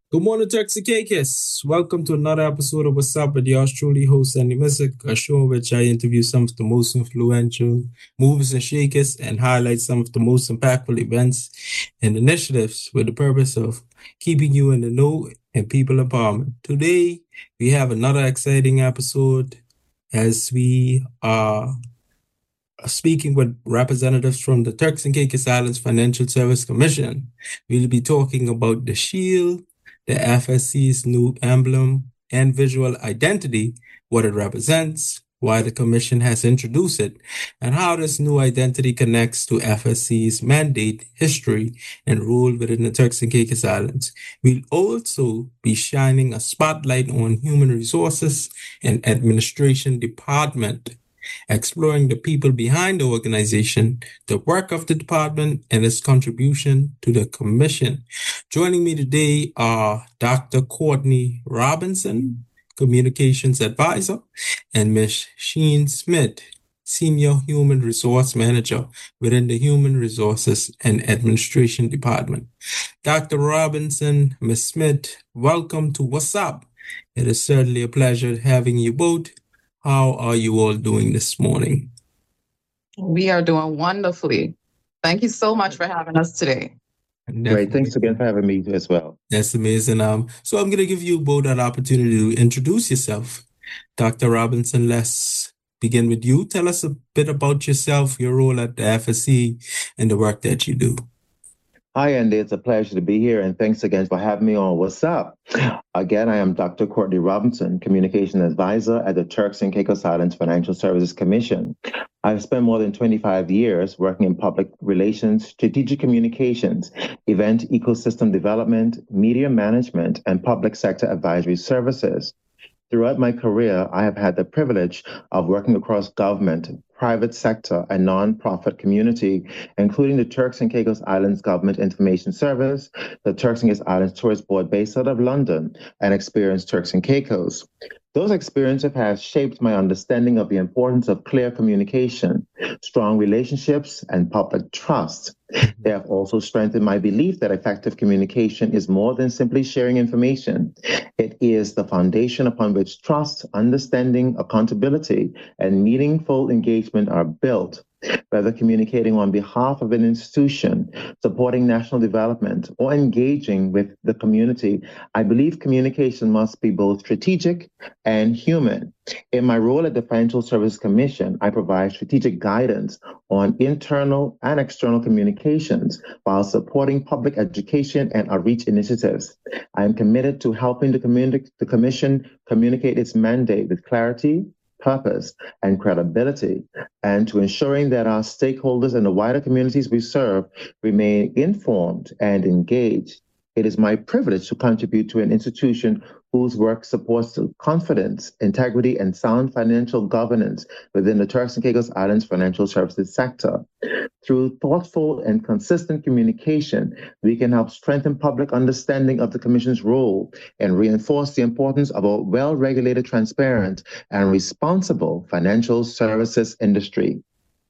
Good morning, Turks and Caicos. Welcome to another episode of What's Up with yours truly, host Andy Missick, a show in which I interview some of the most influential movers and shakers and highlight some of the most impactful events and initiatives with the purpose of keeping you in the know and people empowerment. Today, we have another exciting episode as we are speaking with representatives from the Turks and Caicos Islands Financial Service Commission. We'll be talking about the Shield, the FSC's new emblem and visual identity, what it represents, why the Commission has introduced it, and how this new identity connects to FSC's mandate, history, and role within the Turks and Caicos Islands. We'll also be shining a spotlight on human resources and administration department, exploring the people behind the organization, the work of the department, and its contribution to the commission. Joining me today are Dr. Courtney Robinson, Communications Advisor, and Ms. Sheen Smith, Senior Human Resource Manager within the Human Resources and Administration Department. Dr. Robinson, Ms. Smith, welcome to What's Up. It is certainly a pleasure having you both. How are you all doing this morning? We are doing wonderfully. Thank you so much for having us today. Great. Thanks again for having me as well. That's amazing. So I'm going to give you both an opportunity to introduce yourself. Dr. Robinson, let's begin with you. Tell us a bit about yourself, your role at the FSC, and the work that you do. Hi, Andy. It's a pleasure to be here, and thanks again for having me on What's Up. Again, I am Dr. Courtney Robinson, Communication Advisor at the Turks and Caicos Islands Financial Services Commission. I've spent more than 25 years working in public relations, strategic communications, event ecosystem development, media management, and public sector advisory services. Throughout my career, I have had the privilege of working across government, private sector, and nonprofit community, including the Turks and Caicos Islands Government Information Service, the Turks and Caicos Islands Tourist Board based out of London, and Experience Turks and Caicos. Those experiences have shaped my understanding of the importance of clear communication, strong relationships, and public trust. They have also strengthened my belief that effective communication is more than simply sharing information. It is the foundation upon which trust, understanding, accountability, and meaningful engagement are built. Whether communicating on behalf of an institution, supporting national development, or engaging with the community, I believe communication must be both strategic and human. In my role at the Financial Services Commission, I provide strategic guidance on internal and external communications while supporting public education and outreach initiatives. I am committed to helping the Commission communicate its mandate with clarity, purpose, and credibility, and to ensuring that our stakeholders and the wider communities we serve remain informed and engaged. It is my privilege to contribute to an institution whose work supports confidence, integrity, and sound financial governance within the Turks and Caicos Islands financial services sector. Through thoughtful and consistent communication, we can help strengthen public understanding of the Commission's role and reinforce the importance of a well-regulated, transparent, and responsible financial services industry.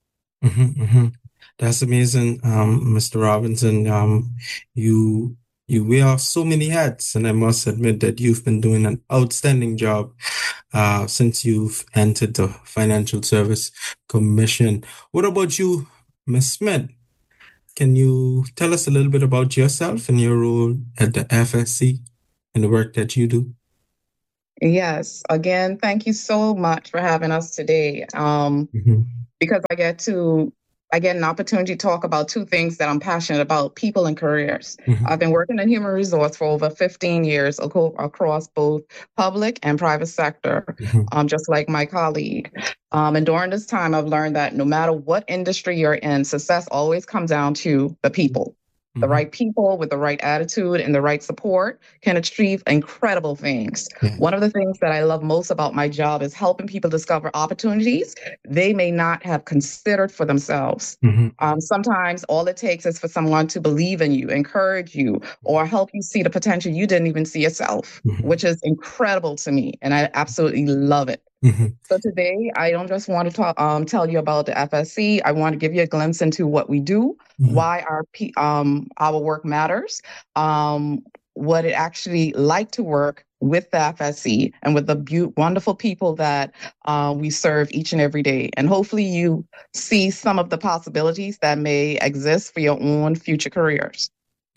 That's amazing, Mr. Robinson. You wear so many hats, and I must admit that you've been doing an outstanding job since you've entered the Financial Service Commission. What about you, Ms. Smith? Can you tell us a little bit about yourself and your role at the FSC and the work that you do? Yes. Again, thank you so much for having us today. Because I get an opportunity to talk about two things that I'm passionate about: people and careers. I've been working in human resource for over 15 years across both public and private sector, just like my colleague. And during this time, I've learned that no matter what industry you're in, success always comes down to the people. The right people with the right attitude and the right support can achieve incredible things. One of the things that I love most about my job is helping people discover opportunities they may not have considered for themselves. Sometimes all it takes is for someone to believe in you, encourage you, or help you see the potential you didn't even see yourself, which is incredible to me. And I absolutely love it. So today, I don't just want to tell you about the FSC. I want to give you a glimpse into what we do, why our work matters, what it actually like to work with the FSC and with the wonderful people that we serve each and every day. And hopefully you see some of the possibilities that may exist for your own future careers.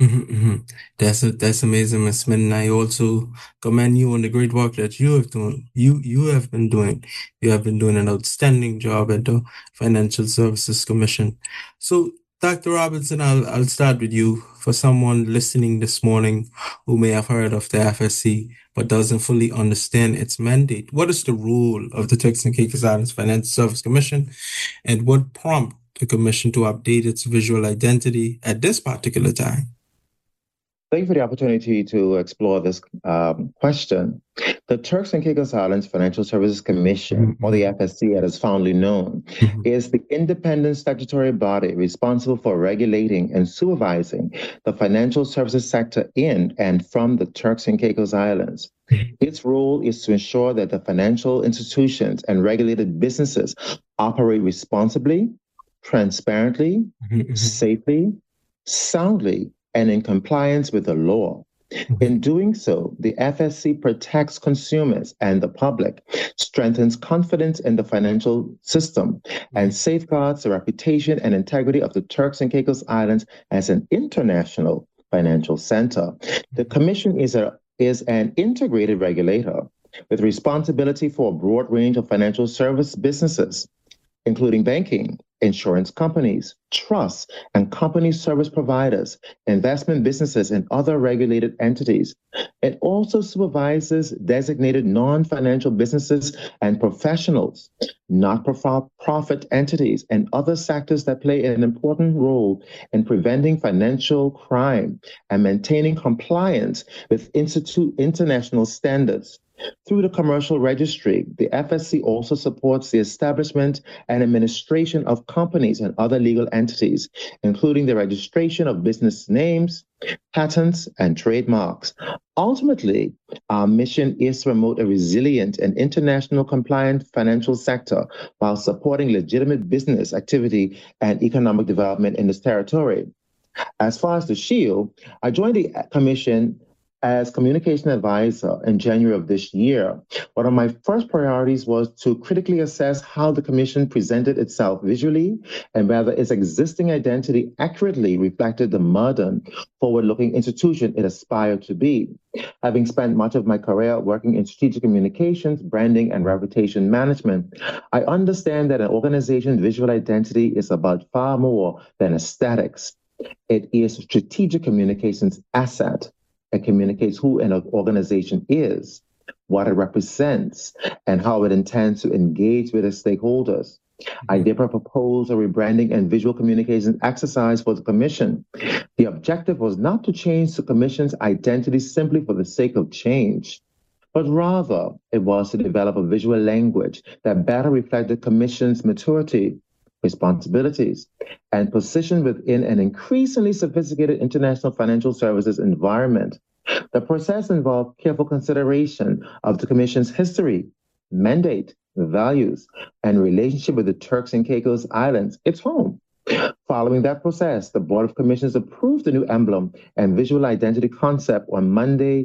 That's amazing, Ms. Smith. And I also commend you on the great work that you have done. You have been doing. You have been doing an outstanding job at the Financial Services Commission. So, Dr. Robinson, I'll start with you. For someone listening this morning who may have heard of the FSC but doesn't fully understand its mandate, what is the role of the Turks and Caicos Islands Financial Service Commission, and what prompted the Commission to update its visual identity at this particular time? Thank you for the opportunity to explore this question. The Turks and Caicos Islands Financial Services Commission, or the FSC as it's fondly known, is the independent statutory body responsible for regulating and supervising the financial services sector in and from the Turks and Caicos Islands. Its role is to ensure that the financial institutions and regulated businesses operate responsibly, transparently, safely, soundly, and in compliance with the law. In doing so, the FSC protects consumers and the public, strengthens confidence in the financial system, and safeguards the reputation and integrity of the Turks and Caicos Islands as an international financial center. The Commission is an integrated regulator with responsibility for a broad range of financial service businesses, including banking, insurance companies, trusts, and company service providers, investment businesses, and other regulated entities. It also supervises designated non-financial businesses and professionals, not-for-profit entities, and other sectors that play an important role in preventing financial crime and maintaining compliance with international standards. Through the commercial registry, the FSC also supports the establishment and administration of companies and other legal entities, including the registration of business names, patents, and trademarks. Ultimately, our mission is to promote a resilient and international compliant financial sector while supporting legitimate business activity and economic development in this territory. As far as the SHIELD, I joined the Commission as communication advisor in January of this year. One of my first priorities was to critically assess how the Commission presented itself visually and whether its existing identity accurately reflected the modern, forward-looking institution it aspired to be. Having spent much of my career working in strategic communications, branding, and reputation management, I understand that an organization's visual identity is about far more than aesthetics. It is a strategic communications asset. It communicates who an organization is, what it represents, and how it intends to engage with its stakeholders. I therefore propose a rebranding and visual communications exercise for the Commission. The objective was not to change the Commission's identity simply for the sake of change, but rather it was to develop a visual language that better reflected the Commission's maturity, responsibilities, and position within an increasingly sophisticated international financial services environment. The process involved careful consideration of the Commission's history, mandate, values, and relationship with the Turks and Caicos Islands, its home. Following that process, the Board of Commissioners approved the new emblem and visual identity concept on Monday,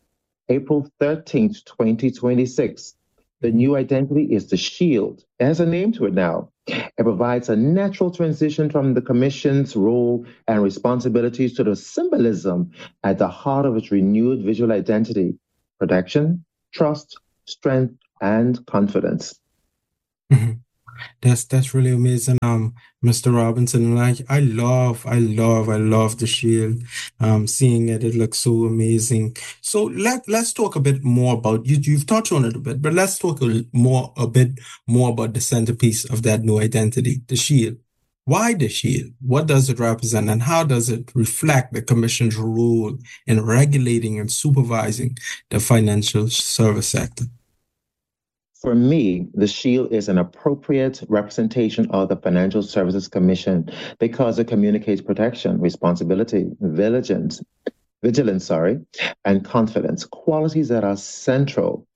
April 13th, 2026. The new identity is the SHIELD. It has a name to it now. It provides a natural transition from the Commission's role and responsibilities to the symbolism at the heart of its renewed visual identity: protection, trust, strength, and confidence. That's really amazing, Mr. Robinson. And I love the SHIELD. Seeing it looks so amazing. So let's talk a bit more about you. You've touched on it a bit, but let's talk a bit more about the centerpiece of that new identity, the SHIELD. Why the SHIELD? What does it represent, and how does it reflect the Commission's role in regulating and supervising the financial service sector? For me, the SHIELD is an appropriate representation of the Financial Services Commission because it communicates protection, responsibility, vigilance, and confidence, qualities that are central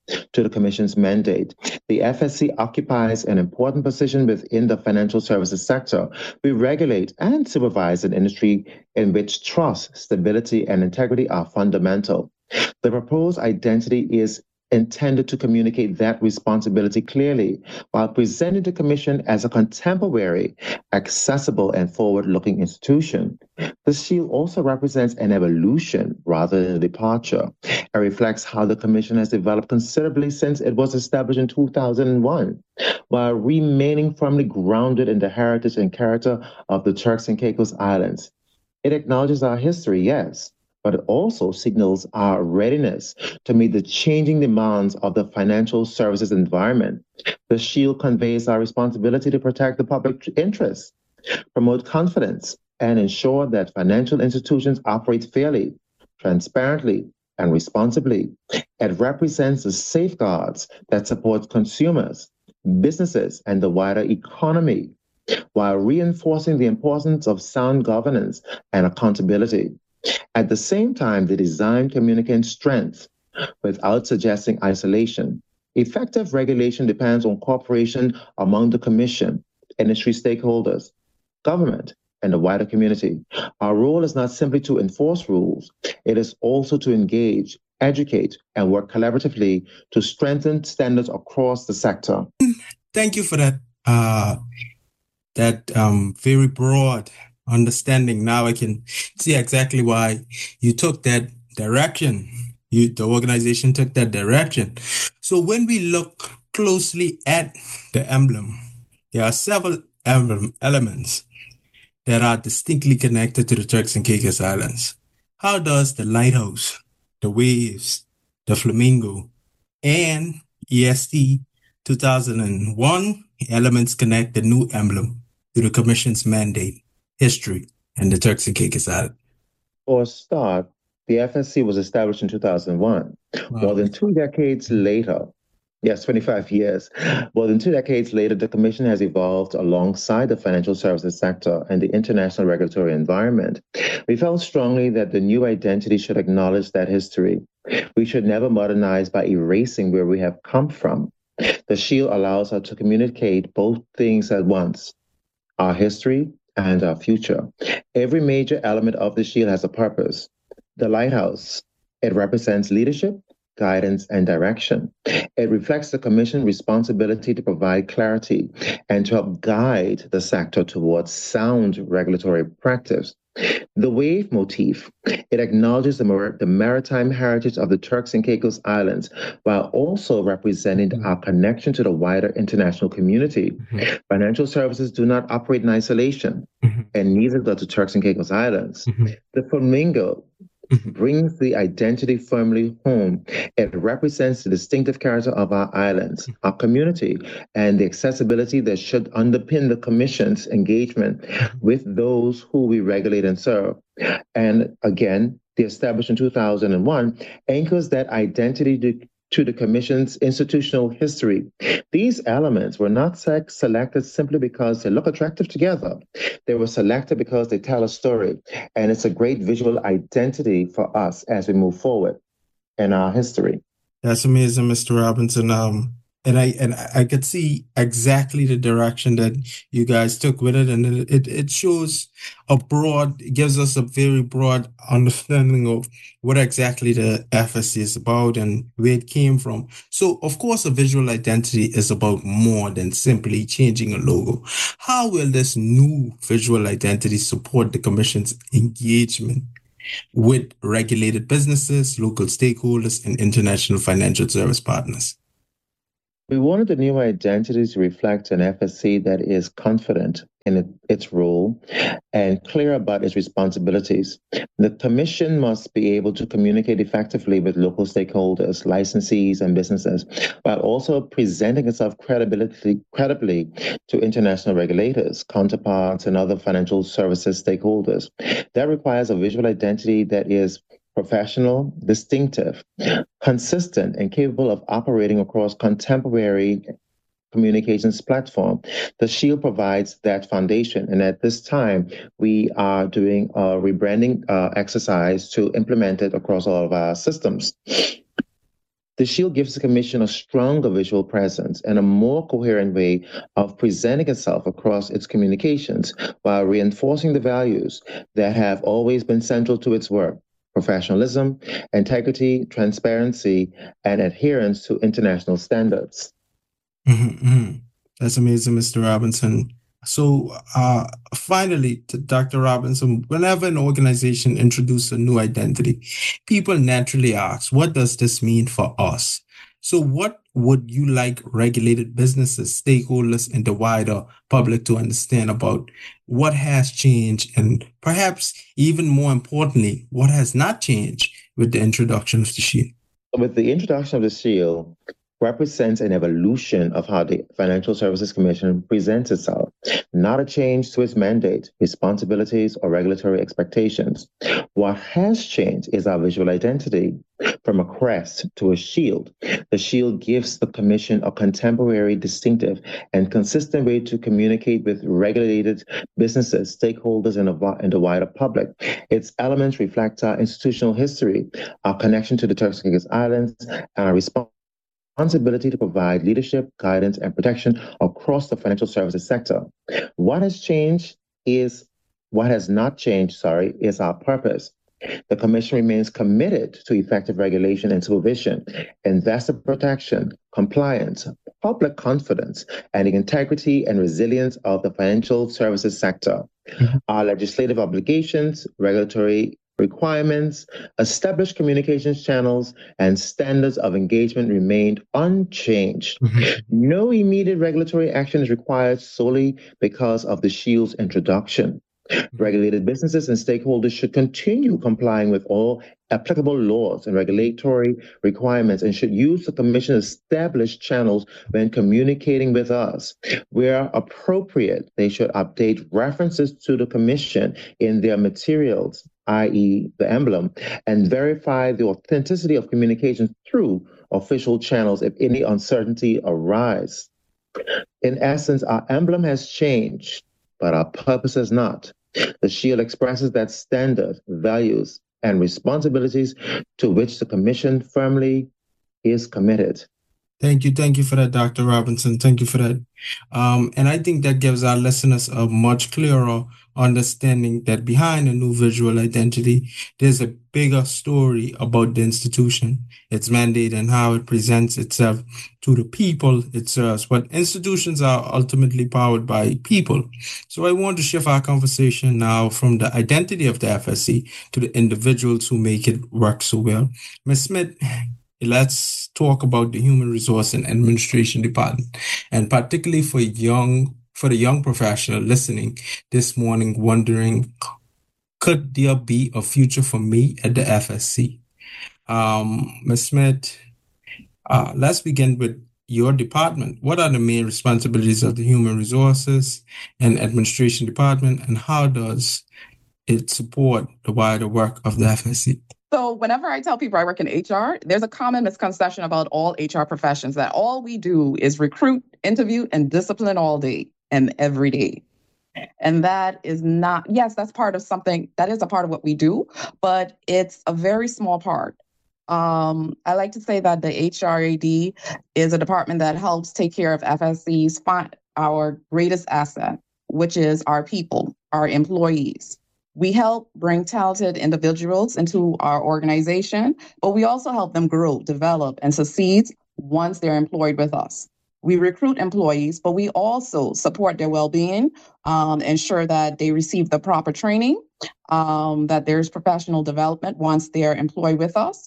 to the Commission's mandate. The FSC occupies an important position within the financial services sector. We regulate and supervise an industry in which trust, stability, and integrity are fundamental. The proposed identity is intended to communicate that responsibility clearly while presenting the Commission as a contemporary, accessible, and forward-looking institution. The shield also represents an evolution rather than a departure. It reflects how the Commission has developed considerably since it was established in 2001, while remaining firmly grounded in the heritage and character of the Turks and Caicos Islands. It acknowledges our history, yes, but it also signals our readiness to meet the changing demands of the financial services environment. The shield conveys our responsibility to protect the public interest, promote confidence, and ensure that financial institutions operate fairly, transparently, and responsibly. It represents the safeguards that support consumers, businesses, and the wider economy, while reinforcing the importance of sound governance and accountability. At the same time, the design communicates strength without suggesting isolation. Effective regulation depends on cooperation among the Commission, industry stakeholders, government, and the wider community. Our role is not simply to enforce rules, it is also to engage, educate, and work collaboratively to strengthen standards across the sector. Thank you for that very broad understanding. Now I can see exactly why you took that direction. The organization took that direction. So when we look closely at the emblem, there are several elements that are distinctly connected to the Turks and Caicos Islands. How does the lighthouse, the waves, the flamingo, and EST 2001 elements connect the new emblem to the Commission's mandate, history, and the Turks and Caicos Islands? For a start, the FSC was established in 2001. Wow. More than 2 decades later, yes, 25 years, more than 2 decades later, the Commission has evolved alongside the financial services sector and the international regulatory environment. We felt strongly that the new identity should acknowledge that history. We should never modernize by erasing where we have come from. The shield allows us to communicate both things at once, our history and our future. Every major element of the shield has a purpose. The lighthouse, it represents leadership, guidance, and direction. It reflects the Commission's responsibility to provide clarity and to help guide the sector towards sound regulatory practice. The wave motif, it acknowledges the maritime heritage of the Turks and Caicos Islands while also representing our connection to the wider international community. Financial services do not operate in isolation, and neither do the Turks and Caicos Islands. The flamingo brings the identity firmly home. It represents the distinctive character of our islands, our community, and the accessibility that should underpin the Commission's engagement with those who we regulate and serve. And again, the establishment in 2001 anchors that identity to the Commission's institutional history. These elements were not selected simply because they look attractive together. They were selected because they tell a story, and it's a great visual identity for us as we move forward in our history. That's amazing, Mr. Robinson. And I could see exactly the direction that you guys took with it, and it shows it gives us a very broad understanding of what exactly the FSC is about and where it came from. So, of course, a visual identity is about more than simply changing a logo. How will this new visual identity support the Commission's engagement with regulated businesses, local stakeholders, and international financial service partners? We wanted the new identity to reflect an FSC that is confident in its role and clear about its responsibilities. The Commission must be able to communicate effectively with local stakeholders, licensees, and businesses, while also presenting itself credibly to international regulators, counterparts, and other financial services stakeholders. That requires a visual identity that is professional, distinctive, consistent, and capable of operating across contemporary communications platform. The shield provides that foundation, and at this time, we are doing a rebranding exercise to implement it across all of our systems. The Shield gives the Commission a stronger visual presence and a more coherent way of presenting itself across its communications while reinforcing the values that have always been central to its work: professionalism, integrity, transparency, and adherence to international standards. Mm-hmm. That's amazing, Mr. Robinson. So finally, to Dr. Robinson, whenever an organization introduces a new identity, people naturally ask, what does this mean for us? So what would you like regulated businesses, stakeholders, and the wider public to understand about what has changed, and perhaps even more importantly, what has not changed with the introduction of the Shield? With the introduction of the Shield, represents an evolution of how the Financial Services Commission presents itself, not a change to its mandate, responsibilities, or regulatory expectations. What has changed is our visual identity. From a crest to a shield, the Shield gives the Commission a contemporary, distinctive, and consistent way to communicate with regulated businesses, stakeholders, and the wider public. Its elements reflect our institutional history, our connection to the Turks and Caicos Islands, and our responsibility to provide leadership, guidance, and protection across the financial services sector. What has not changed, is our purpose. The Commission remains committed to effective regulation and supervision, investor protection, compliance, public confidence, and the integrity and resilience of the financial services sector. Our legislative obligations, regulatory requirements, established communications channels, and standards of engagement remained unchanged. No immediate regulatory action is required solely because of the Shield's introduction. Regulated businesses and stakeholders should continue complying with all applicable laws and regulatory requirements and should use the Commission's established channels when communicating with us. Where appropriate, they should update references to the Commission in their materials, i.e. the emblem, and verify the authenticity of communications through official channels if any uncertainty arises. In essence, our emblem has changed, but our purpose has not. The Shield expresses that standard, values, and responsibilities to which the Commission firmly is committed. Thank you for that, Dr. Robinson. Thank you for that. And I think that gives our listeners a much clearer understanding that behind a new visual identity, there's a bigger story about the institution, its mandate, and how it presents itself to the people it serves. But institutions are ultimately powered by people. So I want to shift our conversation now from the identity of the FSC to the individuals who make it work so well. Ms. Smith, let's talk about the Human Resource and Administration Department, and particularly for the young professional listening this morning, wondering, could there be a future for me at the FSC? Ms. Smith, let's begin with your department. What are the main responsibilities of the Human Resources and Administration Department, and how does it support the wider work of the FSC? So whenever I tell people I work in HR, there's a common misconception about all HR professions that all we do is recruit, interview, and discipline all day and every day. And that is not, yes, that's part of something, that is a part of what we do, but it's a very small part. I like to say that the HRAD is a department that helps take care of FSC's our greatest asset, which is our people, our employees. We help bring talented individuals into our organization, but we also help them grow, develop, and succeed once they're employed with us. We recruit employees, but we also support their well-being, ensure that they receive the proper training, that there's professional development once they're employed with us.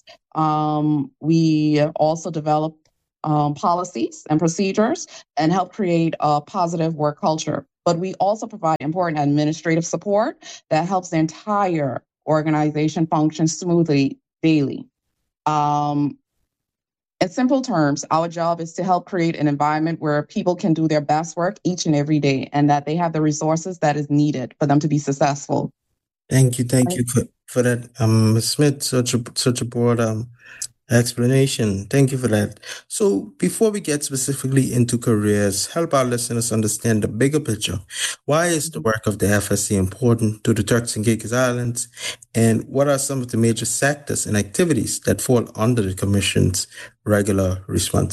We also develop policies and procedures and help create a positive work culture. But we also provide important administrative support that helps the entire organization function smoothly daily. In simple terms, our job is to help create an environment where people can do their best work each and every day, and that they have the resources that is needed for them to be successful. Thank you for that, Ms. Smith. Such a broad explanation. Thank you for that. So, before we get specifically into careers, help our listeners understand the bigger picture. Why is the work of the FSC important to the Turks and Caicos Islands? And what are some of the major sectors and activities that fall under the Commission's regulatory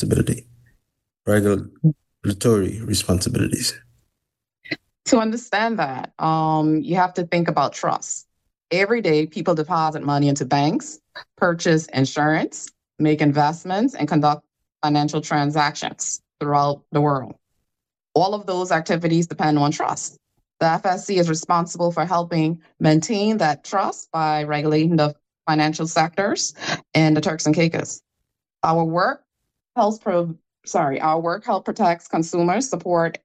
responsibilities? To understand that, you have to think about trust. Every day, people deposit money into banks, purchase insurance, make investments, and conduct financial transactions throughout the world. All of those activities depend on trust. The FSC is responsible for helping maintain that trust by regulating the financial sectors in the Turks and Caicos. Our work helps protects consumers, support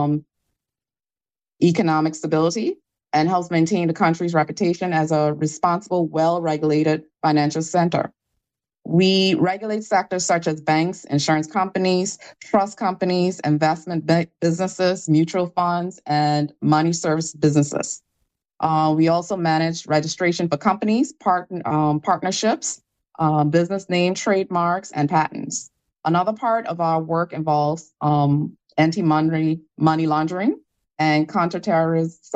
economic stability, and helps maintain the country's reputation as a responsible, well-regulated financial center. We regulate sectors such as banks, insurance companies, trust companies, investment businesses, mutual funds, and money service businesses. We also manage registration for companies, partnerships, business name, trademarks, and patents. Another part of our work involves anti-money laundering and counter-terrorist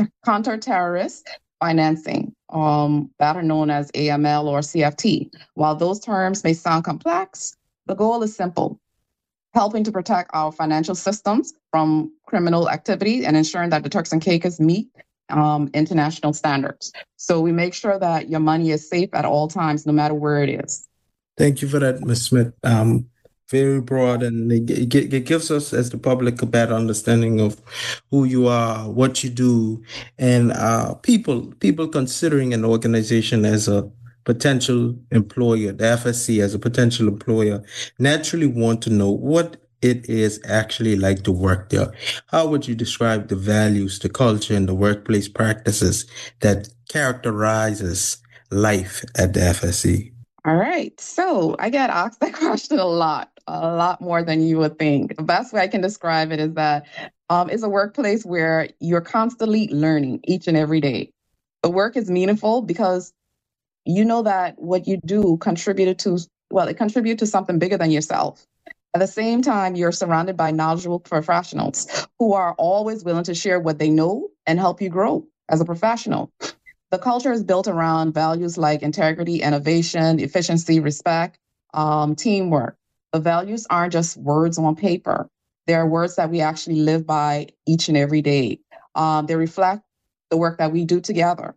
financing, that are known as AML or CFT. While those terms may sound complex, the goal is simple: helping to protect our financial systems from criminal activity and ensuring that the Turks and Caicos meet international standards. So we make sure that your money is safe at all times, no matter where it is. Thank you for that, Ms. Smith. Very broad, and it gives us, as the public, a better understanding of who you are, what you do, and people considering an organization as a potential employer, the FSC as a potential employer, naturally want to know what it is actually like to work there. How would you describe the values, the culture, and the workplace practices that characterizes life at the FSC? All right. So I get asked that question a lot more than you would think. The best way I can describe it is that it's a workplace where you're constantly learning each and every day. The work is meaningful because you know that what you do contributes to something bigger than yourself. At the same time, you're surrounded by knowledgeable professionals who are always willing to share what they know and help you grow as a professional. The culture is built around values like integrity, innovation, efficiency, respect, teamwork. The values aren't just words on paper. They're words that we actually live by each and every day. They reflect the work that we do together.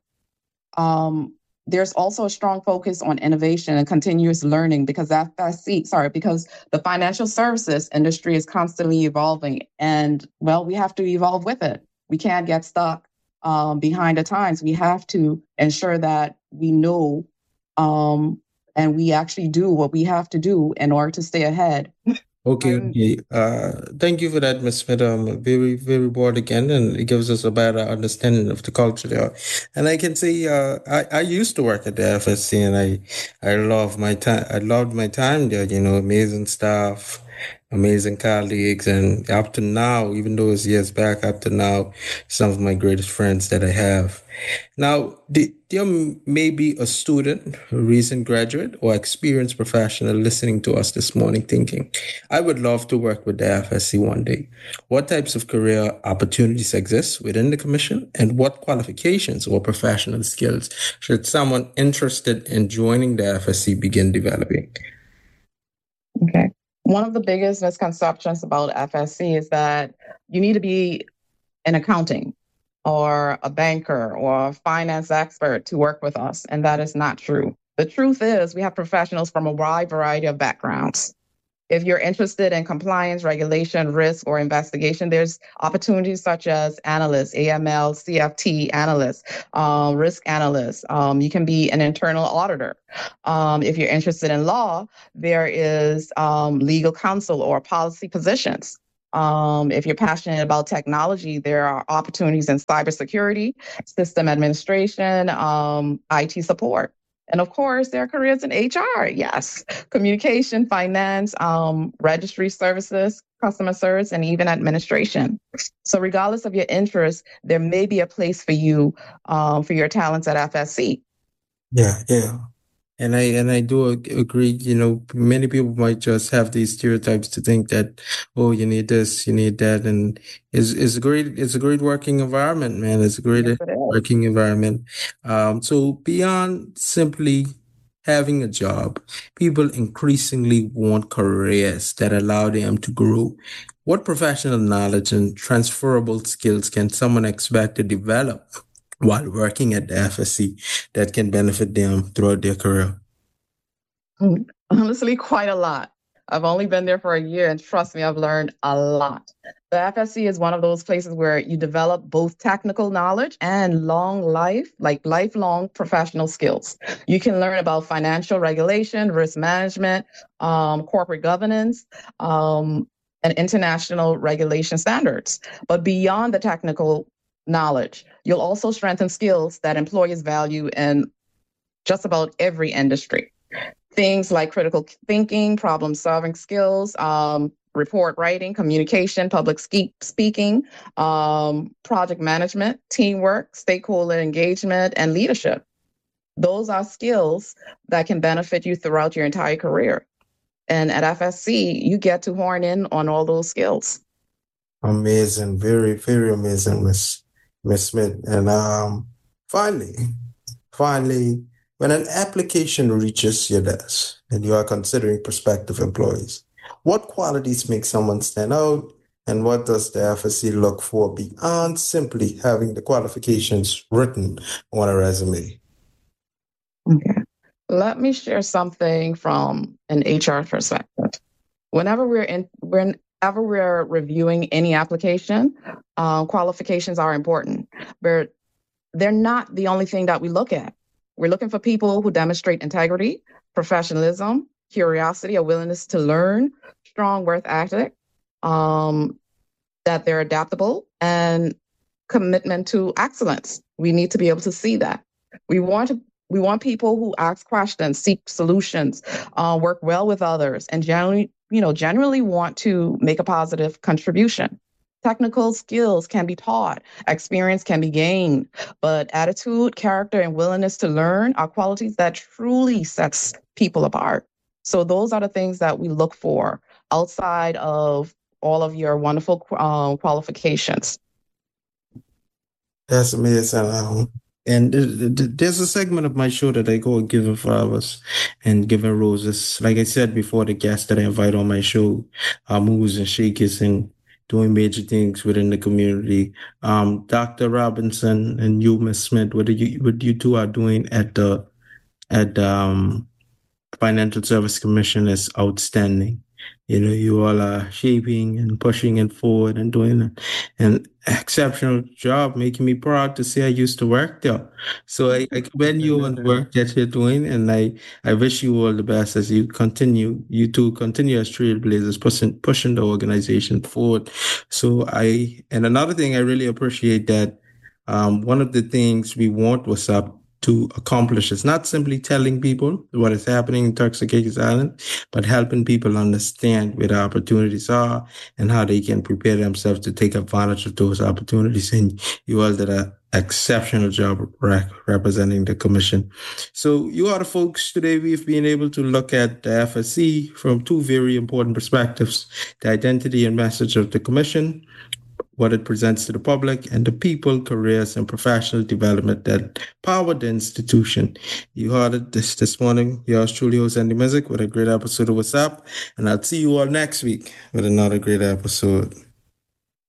There's also a strong focus on innovation and continuous learning because because the financial services industry is constantly evolving, and we have to evolve with it. We can't get stuck behind the times. We have to ensure that we know and we actually do what we have to do in order to stay ahead. Okay. Thank you for that, Ms. Smith. Very, very broad again, and it gives us a better understanding of the culture there. And I can say I used to work at the FSC, and I loved my time. I loved my time there. Amazing staff, amazing colleagues, and up to now, even though it's years back, up to now, some of my greatest friends that I have. Now, there may be a student, a recent graduate, or experienced professional listening to us this morning thinking, I would love to work with the FSC one day. What types of career opportunities exist within the Commission, and what qualifications or professional skills should someone interested in joining the FSC begin developing? Okay. One of the biggest misconceptions about FSC is that you need to be in accounting or a banker or a finance expert to work with us, and that is not true. The truth is we have professionals from a wide variety of backgrounds. If you're interested in compliance, regulation, risk, or investigation, there's opportunities such as analyst, AML, CFT analyst, risk analyst. You can be an internal auditor. If you're interested in law, there is legal counsel or policy positions. If you're passionate about technology, there are opportunities in cybersecurity, system administration, IT support. And of course, there are careers in HR, yes, communication, finance, registry services, customer service, and even administration. So regardless of your interest, there may be a place for you, for your talents at FSC. Yeah. And I do agree. Many people might just have these stereotypes to think that, oh, you need this, you need that, and it's a great working environment, man. It's a great Yes, it is. working environment. So beyond simply having a job, people increasingly want careers that allow them to grow. What professional knowledge and transferable skills can someone expect to develop while working at the FSC that can benefit them throughout their career? Honestly, quite a lot. I've only been there for a year, and trust me, I've learned a lot. The FSC is one of those places where you develop both technical knowledge and lifelong professional skills. You can learn about financial regulation, risk management, corporate governance, and international regulation standards. But beyond the technical knowledge, you'll also strengthen skills that employers value in just about every industry. Things like critical thinking, problem-solving skills, report writing, communication, public speaking, project management, teamwork, stakeholder engagement, and leadership. Those are skills that can benefit you throughout your entire career. And at FSC, you get to horn in on all those skills. Amazing, very, very amazing, Miss Smith. And finally, when an application reaches your desk and you are considering prospective employees, what qualities make someone stand out, and what does the FSC look for beyond simply having the qualifications written on a resume? Okay. Let me share something from an HR perspective. Whenever we're reviewing any application, qualifications are important, but they're not the only thing that we look at. We're looking for people who demonstrate integrity, professionalism, curiosity, a willingness to learn, strong work ethic, that they're adaptable, and commitment to excellence. We need to be able to see that. We want people who ask questions, seek solutions, work well with others, and generally want to make a positive contribution. Technical skills can be taught, experience can be gained, but attitude, character, and willingness to learn are qualities that truly sets people apart. So those are the things that we look for outside of all of your wonderful qualifications. That's amazing. And there's a segment of my show that I call Giving Flowers and Giving Roses. Like I said before, the guests that I invite on my show are movers and shakers and doing major things within the community. Dr. Robinson and you, Ms. Smith, what you two are doing at the Financial Service Commission is outstanding. You all are shaping and pushing it forward and doing an exceptional job, making me proud to say I used to work there. So I commend you on the work that you're doing, and I wish you all the best as you two continue as trailblazers, pushing the organization forward. And another thing I really appreciate that one of the things we want WhatsApp to accomplish is not simply telling people what is happening in Turks and Caicos Island, but helping people understand where the opportunities are and how they can prepare themselves to take advantage of those opportunities. And you all did an exceptional job representing the commission. So you are the folks today. We've been able to look at the FSC from two very important perspectives: the identity and message of the commission, what it presents to the public, and the people, careers, and professional development that power the institution. You heard it this morning. Yours truly, host Andy Music, with a great episode of What's Up. And I'll see you all next week with another great episode.